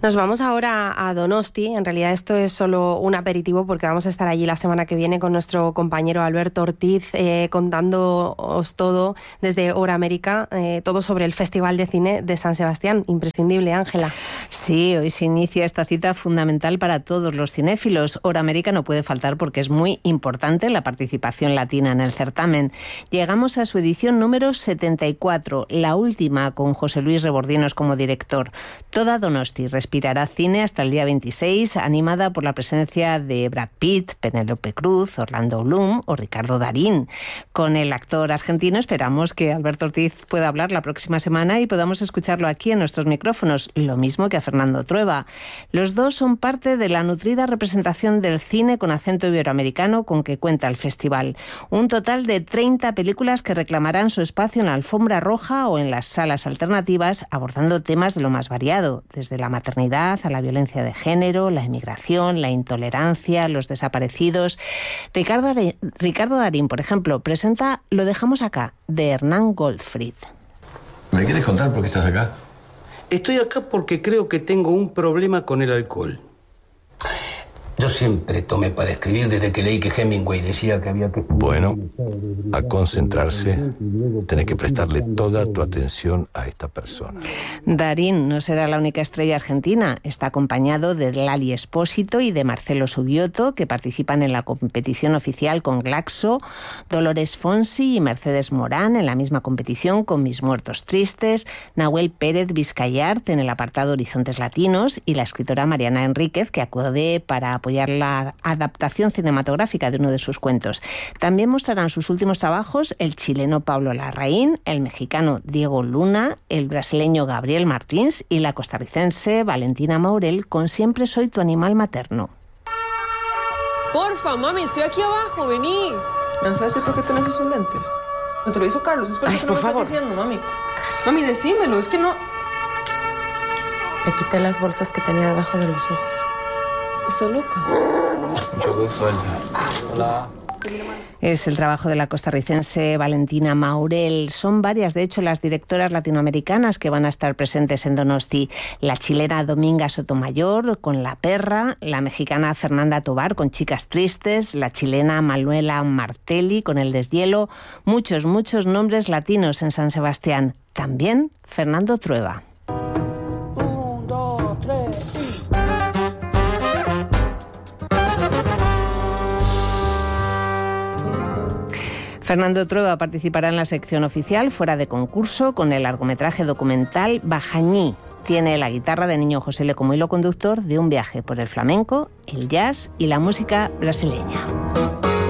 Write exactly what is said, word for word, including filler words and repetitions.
Nos vamos ahora a Donosti. En realidad esto es solo un aperitivo porque vamos a estar allí la semana que viene con nuestro compañero Alberto Ortiz eh, contándoos todo desde Hora América, eh, todo sobre el Festival de Cine de San Sebastián. Imprescindible, Ángela. Sí, hoy se inicia esta cita fundamental para todos los cinéfilos. Hora América no puede faltar porque es muy importante la participación latina en el certamen. Llegamos a su edición número setenta y cuatro, la última con José Luis Rebordinos como director. Toda Donosti respirará cine hasta el día veintiséis, animada por la presencia de Brad Pitt, Penélope Cruz, Orlando Bloom o Ricardo Darín. Con el actor argentino esperamos que Alberto Ortiz pueda hablar la próxima semana y podamos escucharlo aquí en nuestros micrófonos, lo mismo que a Fernando Trueba. Los dos son parte de la nutrida representación del cine con acento iberoamericano con que cuenta el festival. Un total de treinta películas que reclamarán su espacio en la alfombra roja o en las salas alternativas, abordando temas de lo más variado, desde la maternidad a la violencia de género, la emigración, la intolerancia, los desaparecidos. Ricardo, Ricardo Darín, por ejemplo, presenta Lo dejamos acá, de Hernán Goldfried. ¿Me quieres contar por qué estás acá? Estoy acá porque creo que tengo un problema con el alcohol. Yo siempre tomé para escribir desde que leí que Hemingway decía que había que... Bueno, a concentrarse, tenés que prestarle toda tu atención a esta persona. Darín no será la única estrella argentina. Está acompañado de Lali Espósito y de Marcelo Subioto, que participan en la competición oficial con Glaxo, Dolores Fonsi y Mercedes Morán en la misma competición con Mis muertos tristes, Nahuel Pérez Vizcayart en el apartado Horizontes Latinos y la escritora Mariana Enríquez, que acude para apoyar la adaptación cinematográfica de uno de sus cuentos. También mostrarán sus últimos trabajos el chileno Pablo Larraín, el mexicano Diego Luna, el brasileño Gabriel Martins y la costarricense Valentina Maurel con Siempre soy tu animal materno. Porfa, mami, estoy aquí abajo, vení. ¿No sabes por qué tenés esos lentes? No te lo hizo Carlos, es por eso que no me estás diciendo, mami. Mami, decímelo, es que no... Me quité las bolsas que tenía debajo de los ojos. ¿Está loca? Hola. Es el trabajo de la costarricense Valentina Maurel. Son varias, de hecho, las directoras latinoamericanas que van a estar presentes en Donosti. La chilena Dominga Sotomayor con La perra, la mexicana Fernanda Tovar con Chicas tristes, la chilena Manuela Martelli con El deshielo. Muchos, muchos nombres latinos en San Sebastián. También Fernando Trueba. Fernando Trueba participará en la sección oficial fuera de concurso con el largometraje documental Bajañí. Tiene la guitarra de Niño José Le como hilo conductor de un viaje por el flamenco, el jazz y la música brasileña.